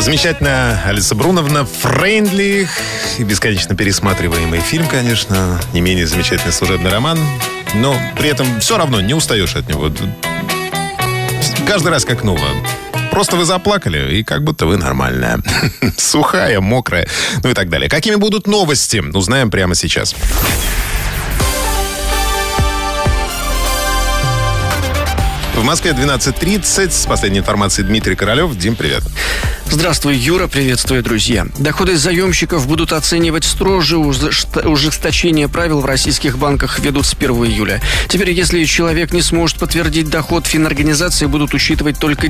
Замечательная Алиса Бруновна, «Фрейндли». Бесконечно пересматриваемый фильм, конечно. Не менее замечательный служебный роман. Но при этом все равно не устаешь от него. Каждый раз как ново. Просто вы заплакали, и как будто вы нормальная. Сухая, мокрая, ну и так далее. Какими будут новости, узнаем прямо сейчас. В Москве 12:30. С последней информацией Дмитрий Королев. Дим, привет. Здравствуй, Юра. Приветствую, друзья. Доходы заемщиков будут оценивать строже. Ужесточение правил в российских банках ведут с 1 июля. Теперь, если человек не сможет подтвердить доход, финорганизации будут учитывать только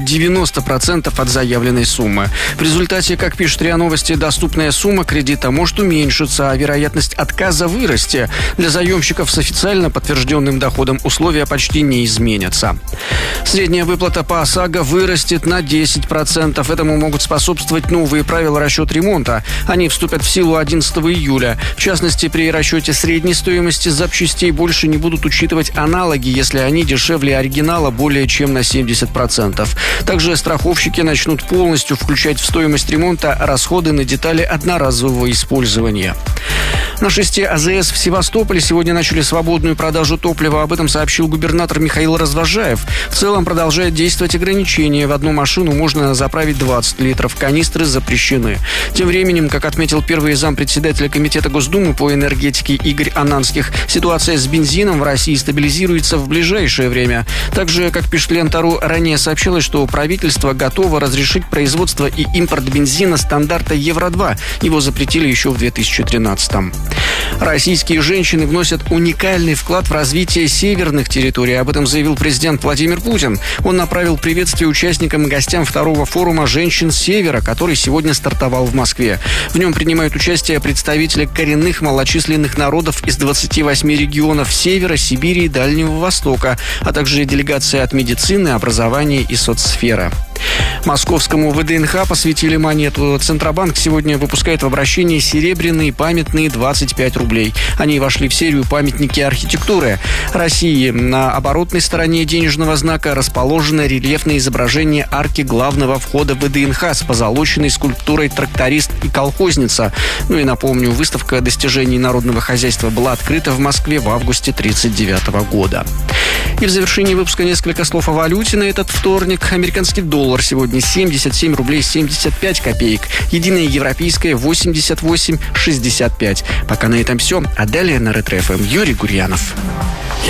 90% от заявленной суммы. В результате, как пишет РИА Новости, доступная сумма кредита может уменьшиться, а вероятность отказа вырасти. Для заемщиков с официально подтвержденным доходом условия почти не изменятся. Средняя выплата по ОСАГО вырастет на 10%. Этому могут способствовать новые правила расчета ремонта. Они вступят в силу 11 июля. В частности, при расчете средней стоимости запчастей больше не будут учитывать аналоги, если они дешевле оригинала более чем на 70%. Также страховщики начнут полностью включать в стоимость ремонта расходы на детали одноразового использования. На 6 АЗС в Севастополе сегодня начали свободную продажу топлива. Об этом сообщил губернатор Михаил Развожаев. В целом продолжает действовать ограничение. В одну машину можно заправить 20 литров. Канистры запрещены. Тем временем, как отметил первый зампредседателя Комитета Госдумы по энергетике Игорь Ананских, ситуация с бензином в России стабилизируется в ближайшее время. Также, как пишет Лента.ру, ранее сообщалось, что правительство готово разрешить производство и импорт бензина стандарта Евро-2. Его запретили еще в 2013-м. Российские женщины вносят уникальный вклад в развитие северных территорий. Об этом заявил президент Владимир Путин. Он направил приветствие участникам и гостям второго форума «Женщин Севера», который сегодня стартовал в Москве. В нем принимают участие представители коренных малочисленных народов из 28 регионов Севера, Сибири и Дальнего Востока, а также делегация от медицины, образования и соцсферы. Московскому ВДНХ посвятили монету. Центробанк сегодня выпускает в обращении серебряные памятные 25 рублей. Они вошли в серию «Памятники архитектуры». России на оборотной стороне денежного знака расположено рельефное изображение арки главного входа ВДНХ с позолоченной скульптурой «Тракторист и колхозница». Ну и напомню, выставка достижений народного хозяйства была открыта в Москве в августе 1939 года. И в завершении выпуска несколько слов о валюте на этот вторник. Американский доллар сегодня 77 рублей 75 копеек. Единая европейская 88,65. Пока на этом все. А далее на Ретро ФМ Юрий Гурьянов.